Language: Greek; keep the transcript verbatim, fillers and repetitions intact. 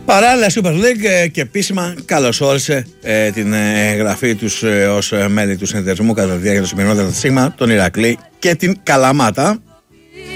Παράλληλα, Super League και επίσημα καλωσόρισε ε, την εγγραφή τους ε, ως μέλη του συνεταιρισμού κατά τη διάρκεια του σημερινού ΔΣ, τον Ηρακλή και την Καλαμάτα.